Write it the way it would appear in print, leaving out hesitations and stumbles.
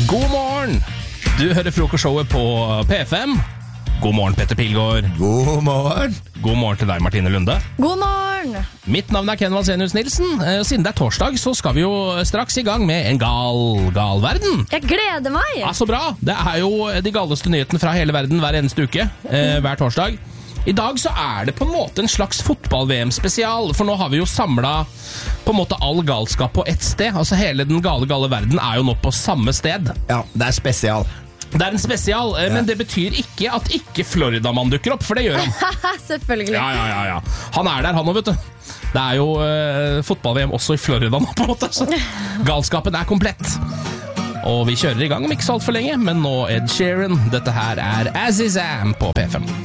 God morgen! Du hører frokostshowet på P5. God morgen, Petter Pilgaard. God morgen. God morgen til deg, Martine Lunde. God morgen! Mitt navn er Ken Valsenius Nilsen. Siden det er torsdag, så skal vi jo straks i gang med en gal verden. Jeg gleder meg! Ja, så bra! Det er jo de galeste nyhetene fra hele verden hver eneste uke, hver torsdag. I dag så er det på en måte en slags fotball-VM-spesial, for nå har vi jo samlet på en måte all galskap på ett sted. Altså hele den gale verden er jo nå på samme sted. Ja, det er spesial. Det er en spesial, men det betyr ikke at ikke Floridamann dukker opp, for det gjør han. Selvfølgelig. Ja. Han er der, han også, vet du. Det er jo fotball-VM også i Florida nå, på en måte. Så galskapen er komplett. Og vi kjører i gang om ikke så alt for lenge, men nå Ed Sheeran. Dette her er As Is Am på P5.